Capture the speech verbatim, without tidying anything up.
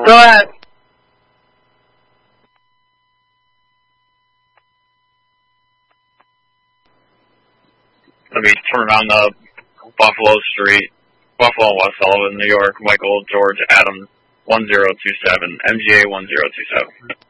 Go ahead. Let me turn on the Buffalo Street, Buffalo and West Sullivan, New York, Michael George Adams, one zero two seven, M G A one zero two seven.